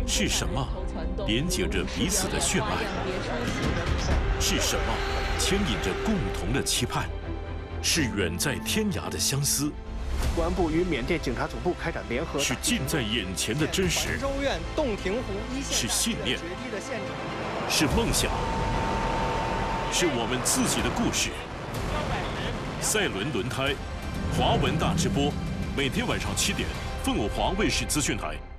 是什么连接着彼此的血脉？是什么牵引着共同的期盼？是远在天涯的相思。 公安部与缅甸警察总部开展联合。 是近在眼前的真实。 州院洞庭湖一线。 是信念。是梦想。是我们自己的故事。赛伦轮胎，华文大直播，每天晚上7点，凤凰卫视资讯台。